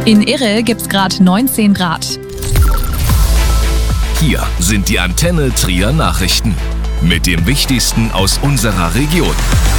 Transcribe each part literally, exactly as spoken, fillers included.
In Irre gibt's gerade neunzehn Grad. Hier sind die Antenne Trier Nachrichten mit dem Wichtigsten aus unserer Region.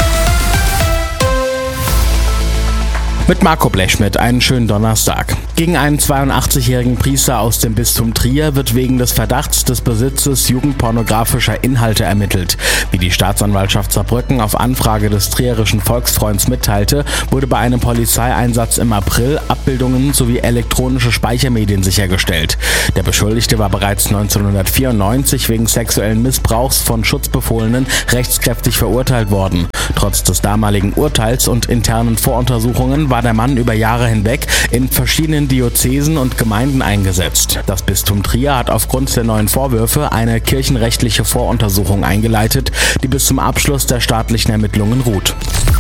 Mit Marco Blechschmidt einen schönen Donnerstag. Gegen einen zweiundachtzigjährigen Priester aus dem Bistum Trier wird wegen des Verdachts des Besitzes jugendpornografischer Inhalte ermittelt. Wie die Staatsanwaltschaft Saarbrücken auf Anfrage des trierischen Volksfreunds mitteilte, wurde bei einem Polizeieinsatz im April Abbildungen sowie elektronische Speichermedien sichergestellt. Der Beschuldigte war bereits neunzehnhundertvierundneunzig wegen sexuellen Missbrauchs von Schutzbefohlenen rechtskräftig verurteilt worden. Trotz des damaligen Urteils und internen Voruntersuchungen war der Mann über Jahre hinweg in verschiedenen Diözesen und Gemeinden eingesetzt. Das Bistum Trier hat aufgrund der neuen Vorwürfe eine kirchenrechtliche Voruntersuchung eingeleitet, die bis zum Abschluss der staatlichen Ermittlungen ruht.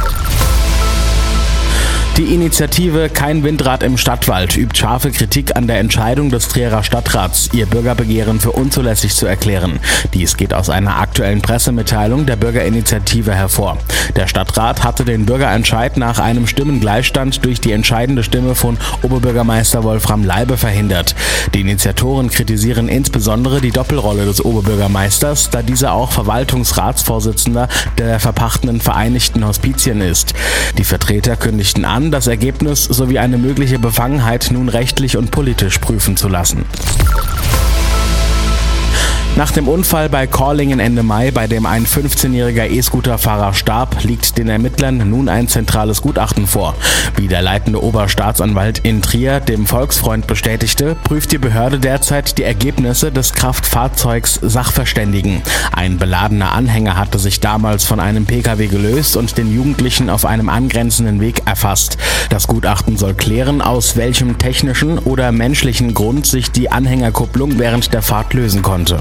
Die Initiative Kein Windrad im Stadtwald übt scharfe Kritik an der Entscheidung des Trierer Stadtrats, ihr Bürgerbegehren für unzulässig zu erklären. Dies geht aus einer aktuellen Pressemitteilung der Bürgerinitiative hervor. Der Stadtrat hatte den Bürgerentscheid nach einem Stimmengleichstand durch die entscheidende Stimme von Oberbürgermeister Wolfram Leibe verhindert. Die Initiatoren kritisieren insbesondere die Doppelrolle des Oberbürgermeisters, da dieser auch Verwaltungsratsvorsitzender der verpachtenden Vereinigten Hospizien ist. Die Vertreter kündigten an, das Ergebnis sowie eine mögliche Befangenheit nun rechtlich und politisch prüfen zu lassen. Nach dem Unfall bei Korlingen Ende Mai, bei dem ein fünfzehnjähriger E-Scooter-Fahrer starb, liegt den Ermittlern nun ein zentrales Gutachten vor. Wie der leitende Oberstaatsanwalt in Trier dem Volksfreund bestätigte, prüft die Behörde derzeit die Ergebnisse des Kraftfahrzeugs Sachverständigen. Ein beladener Anhänger hatte sich damals von einem Pkw gelöst und den Jugendlichen auf einem angrenzenden Weg erfasst. Das Gutachten soll klären, aus welchem technischen oder menschlichen Grund sich die Anhängerkupplung während der Fahrt lösen konnte.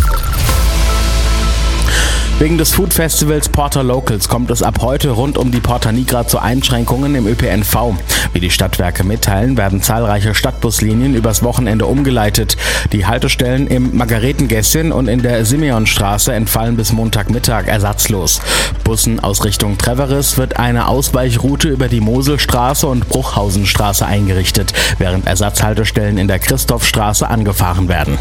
Wegen des Food-Festivals Porter Locals kommt es ab heute rund um die Porta Nigra zu Einschränkungen im Ö P N V. Wie die Stadtwerke mitteilen, werden zahlreiche Stadtbuslinien übers Wochenende umgeleitet. Die Haltestellen im Margaretengässchen und in der Simeonstraße entfallen bis Montagmittag ersatzlos. Bussen aus Richtung Treveris wird eine Ausweichroute über die Moselstraße und Bruchhausenstraße eingerichtet, während Ersatzhaltestellen in der Christophstraße angefahren werden.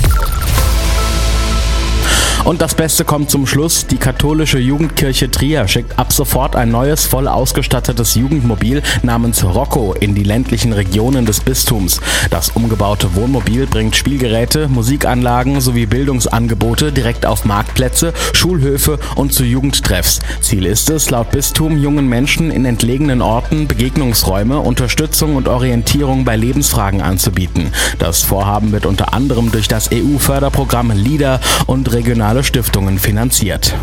Und das Beste kommt zum Schluss. Die katholische Jugendkirche Trier schickt ab sofort ein neues, voll ausgestattetes Jugendmobil namens Rocco in die ländlichen Regionen des Bistums. Das umgebaute Wohnmobil bringt Spielgeräte, Musikanlagen sowie Bildungsangebote direkt auf Marktplätze, Schulhöfe und zu Jugendtreffs. Ziel ist es, laut Bistum jungen Menschen in entlegenen Orten Begegnungsräume, Unterstützung und Orientierung bei Lebensfragen anzubieten. Das Vorhaben wird unter anderem durch das E U-Förderprogramm LEADER und regionale Stiftungen finanziert.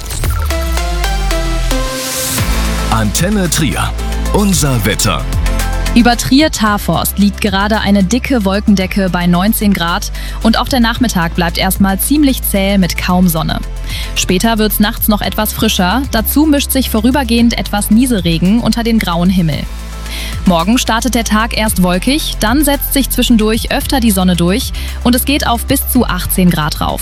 Antenne Trier. Unser Wetter. Über Trier-Taforst liegt gerade eine dicke Wolkendecke bei neunzehn Grad und auch der Nachmittag bleibt erstmal ziemlich zäh mit kaum Sonne. Später wird's nachts noch etwas frischer, dazu mischt sich vorübergehend etwas Nieselregen unter den grauen Himmel. Morgen startet der Tag erst wolkig, dann setzt sich zwischendurch öfter die Sonne durch und es geht auf bis zu achtzehn Grad rauf.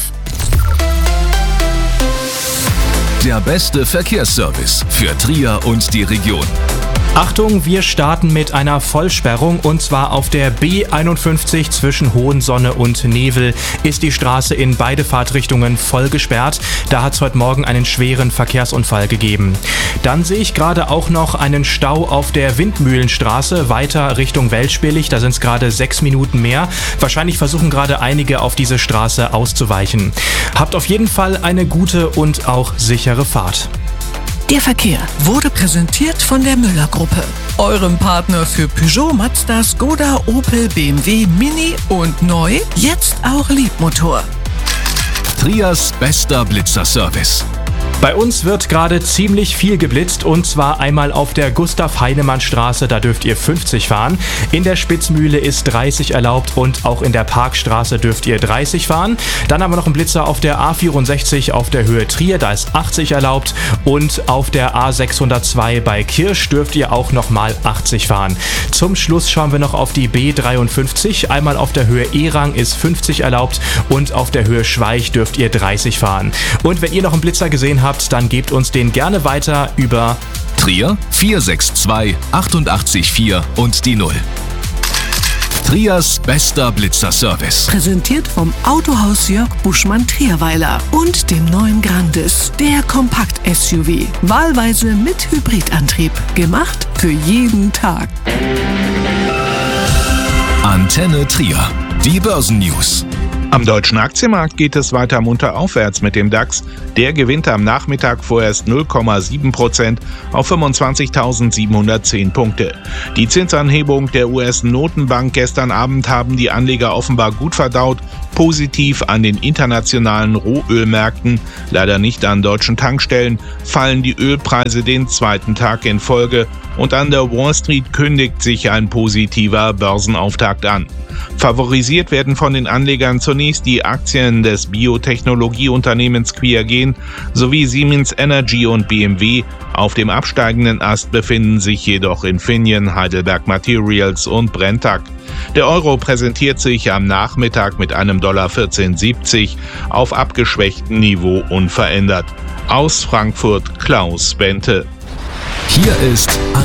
Der beste Verkehrsservice für Trier und die Region. Achtung, wir starten mit einer Vollsperrung und zwar auf der B einundfünfzig zwischen Hohensonne und Nevel ist die Straße in beide Fahrtrichtungen voll gesperrt. Da hat es heute Morgen einen schweren Verkehrsunfall gegeben. Dann sehe ich gerade auch noch einen Stau auf der Windmühlenstraße weiter Richtung Weltspillig. Da sind es gerade sechs Minuten mehr. Wahrscheinlich versuchen gerade einige auf diese Straße auszuweichen. Habt auf jeden Fall eine gute und auch sichere Fahrt. Der Verkehr wurde präsentiert von der Müller-Gruppe, eurem Partner für Peugeot, Mazda, Skoda, Opel, B M W, Mini und neu, jetzt auch Liebmotor. Triers bester Blitzerservice. Bei uns wird gerade ziemlich viel geblitzt und zwar einmal auf der Gustav-Heinemann-Straße, da dürft ihr fünfzig fahren. In der Spitzmühle ist dreißig erlaubt und auch in der Parkstraße dürft ihr dreißig fahren. Dann haben wir noch einen Blitzer auf der A vierundsechzig auf der Höhe Trier, da ist achtzig erlaubt und auf der A sechshundertzwei bei Kirsch dürft ihr auch nochmal achtzig fahren. Zum Schluss schauen wir noch auf die B dreiundfünfzig, einmal auf der Höhe Erang ist fünfzig erlaubt und auf der Höhe Schweich dürft ihr dreißig fahren. Und wenn ihr noch einen Blitzer gesehen habt, dann gebt uns den gerne weiter über Trier vier sechs zwei acht acht vier und die null. Trias bester Blitzerservice. Präsentiert vom Autohaus Jörg Buschmann-Trierweiler und dem neuen Grandis, der Kompakt-S U V. Wahlweise mit Hybridantrieb. Gemacht für jeden Tag. Antenne Trier. Die Börsennews. Am deutschen Aktienmarkt geht es weiter munter aufwärts mit dem DAX. Der gewinnt am Nachmittag vorerst null Komma sieben Prozent auf fünfundzwanzigtausendsiebenhundertzehn Punkte. Die Zinsanhebung der U S-Notenbank gestern Abend haben die Anleger offenbar gut verdaut. Positiv an den internationalen Rohölmärkten, leider nicht an deutschen Tankstellen, fallen die Ölpreise den zweiten Tag in Folge und an der Wall Street kündigt sich ein positiver Börsenauftakt an. Favorisiert werden von den Anlegern zunächst die Aktien des Biotechnologieunternehmens Qiagen sowie Siemens Energy und B M W. Auf dem absteigenden Ast befinden sich jedoch Infineon, Heidelberg Materials und Brenntag. Der Euro präsentiert sich am Nachmittag mit einem Dollar vierzehn siebzig auf abgeschwächtem Niveau unverändert. Aus Frankfurt Klaus Bente. Hier ist